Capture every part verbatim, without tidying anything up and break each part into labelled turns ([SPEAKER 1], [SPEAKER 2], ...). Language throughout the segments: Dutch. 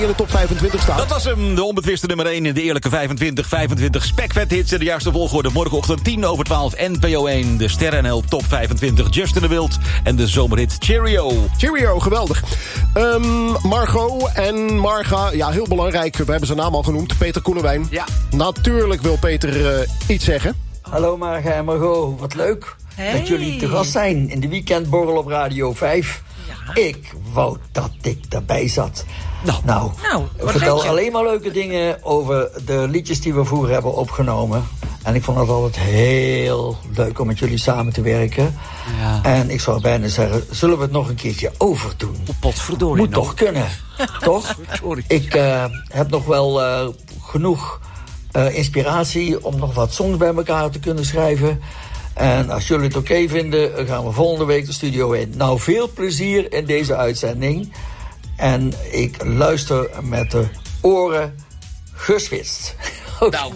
[SPEAKER 1] in de top vijfentwintig staat.
[SPEAKER 2] Dat was hem, de onbetwiste nummer één in de eerlijke vijfentwintig. vijfentwintig spekvet hits in de juiste volgorde. Morgenochtend tien over twaalf, N P O één. De Sterren N L top vijfentwintig, Justin de Wild. En de zomerhit Cheerio.
[SPEAKER 1] Cheerio, geweldig. Um, Margot en Marga, ja, heel belangrijk. We hebben zijn naam al genoemd, Peter Koelewijn. Ja. Natuurlijk wil Peter uh, iets zeggen.
[SPEAKER 3] Hallo Marga en Margot, wat leuk hey. dat jullie te gast zijn in de weekendborrel op Radio vijf. Ja. Ik wou dat ik daarbij zat. Nou, nou, nou vertel alleen maar leuke dingen over de liedjes die we vroeger hebben opgenomen. En ik vond het altijd heel leuk om met jullie samen te werken. Ja. En ik zou bijna zeggen, zullen we het nog een keertje overdoen?
[SPEAKER 4] Potverdorie.
[SPEAKER 3] Moet nou. toch kunnen, toch? Ik uh, heb nog wel uh, genoeg uh, inspiratie om nog wat songs bij elkaar te kunnen schrijven. En als jullie het oké okay vinden, gaan we volgende week de studio in. Nou, veel plezier in deze uitzending. En ik luister met de oren geswitst.
[SPEAKER 4] Nou, nou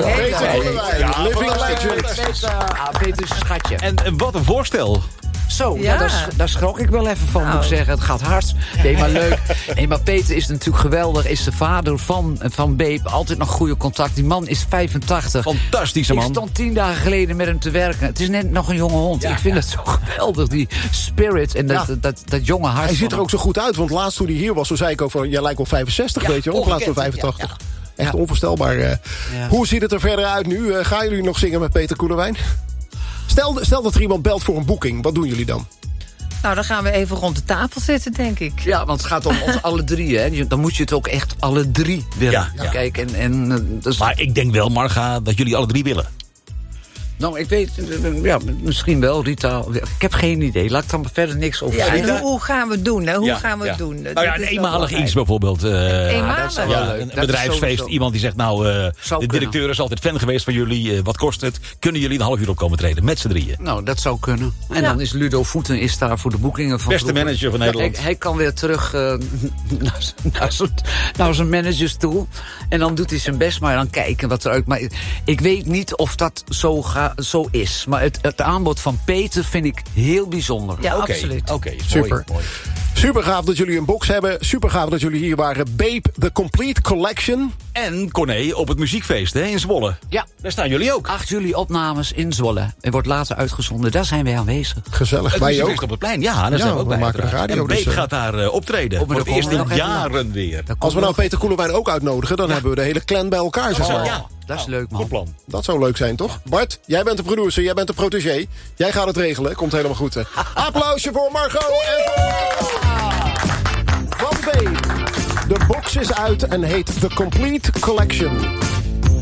[SPEAKER 1] ja, Living Legend.
[SPEAKER 4] Peter is een schatje.
[SPEAKER 2] En, en wat een voorstel.
[SPEAKER 4] Zo, ja. Ja, daar, daar schrok ik wel even van, nou. moet ik zeggen. Het gaat hard. Nee, maar leuk. Nee, maar Peter is natuurlijk geweldig. Is de vader van, van Beep. Altijd nog goede contact. Die man is vijfentachtig.
[SPEAKER 2] Fantastische man.
[SPEAKER 4] Ik stond tien dagen geleden met hem te werken. Het is net nog een jonge hond. Ja, ik vind ja. het zo geweldig. Die spirit en dat, ja. dat, dat, dat jonge hart.
[SPEAKER 1] Hij ziet er ook zo goed uit. Want laatst toen hij hier was, toen zei ik ook van... jij lijkt wel vijfenzestig, ja, weet je wel. In plaats van vijfentachtig. Ja, ja. Echt ja. onvoorstelbaar. Uh, ja. Hoe ziet het er verder uit nu? Uh, gaan jullie nog zingen met Peter Koelewijn? Stel, stel dat er iemand belt voor een boeking. Wat doen jullie dan?
[SPEAKER 5] Nou, dan gaan we even rond de tafel zitten, denk ik.
[SPEAKER 4] Ja, want het gaat om ons alle drie, hè. Dan moet je het ook echt alle drie willen. Ja, ja. Kijk, en, en, dus...
[SPEAKER 2] Maar ik denk wel, Marga, dat jullie alle drie willen.
[SPEAKER 4] Nou, ik weet, ja, misschien wel, Rita. Ik heb geen idee. Laat ik dan verder niks over
[SPEAKER 5] ja,
[SPEAKER 4] zeggen.
[SPEAKER 5] Hoe, hoe gaan we het doen? Hè? Hoe
[SPEAKER 2] ja,
[SPEAKER 5] gaan we
[SPEAKER 2] ja.
[SPEAKER 5] het doen?
[SPEAKER 2] Nou ja, een eenmalig iets bijvoorbeeld. Uh,
[SPEAKER 5] eenmalig?
[SPEAKER 2] Ja, ja, een bedrijfsfeest. Iemand die zegt, nou, uh, de directeur kunnen. is altijd fan geweest van jullie. Uh, wat kost het? Kunnen jullie een half uur op komen treden? Met z'n drieën.
[SPEAKER 4] Nou, dat zou kunnen. En ja. dan is Ludo Voeten is daar voor de boekingen van.
[SPEAKER 2] Beste vroeger. manager van Nederland.
[SPEAKER 4] Hij, hij kan weer terug uh, naar, naar, zijn, naar zijn managers toe. En dan doet hij zijn best maar dan kijken wat eruit. Maar ik weet niet of dat zo, ga, zo is. Maar het, het aanbod van Peter vind ik heel bijzonder.
[SPEAKER 5] Ja,
[SPEAKER 2] okay,
[SPEAKER 5] absoluut.
[SPEAKER 2] Oké, okay,
[SPEAKER 1] super.
[SPEAKER 2] Mooi.
[SPEAKER 1] Super gaaf dat jullie een box hebben. Super gaaf dat jullie hier waren. Babe, The Complete Collection.
[SPEAKER 2] En Corné op het muziekfeest hè, in Zwolle.
[SPEAKER 4] Ja.
[SPEAKER 2] Daar staan jullie ook.
[SPEAKER 4] acht juli opnames in Zwolle. Het wordt later uitgezonden. Daar zijn wij aanwezig.
[SPEAKER 1] Gezellig.
[SPEAKER 2] Het
[SPEAKER 1] wij ook.
[SPEAKER 2] op het plein. Ja, daar ja, zijn we ook
[SPEAKER 1] we
[SPEAKER 2] bij.
[SPEAKER 1] Maken de radio,
[SPEAKER 2] en Babe
[SPEAKER 1] dus, uh,
[SPEAKER 2] gaat daar uh, optreden. Voor het eerst in jaren weer.
[SPEAKER 1] Als we nou Peter Koelewijn ook uitnodigen... dan ja. hebben we de hele clan bij elkaar. Zeg maar.
[SPEAKER 2] Oh, ja.
[SPEAKER 4] Dat is leuk, man.
[SPEAKER 2] Goed plan.
[SPEAKER 1] Dat zou leuk zijn, toch? Bart, jij bent de producer, jij bent de protégé. Jij gaat het regelen, komt helemaal goed. Hè. Applausje voor Margot en voor... Van Babe. De box is uit en heet The Complete Collection.